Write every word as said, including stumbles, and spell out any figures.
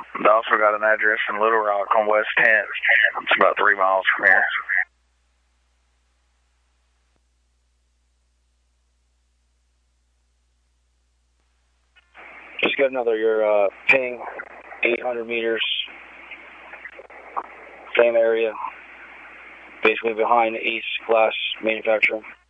I also got an address in Little Rock on West tenth. It's about three miles from here. Just got another, your uh, ping, eight hundred meters, same area, basically behind the East Glass manufacturer.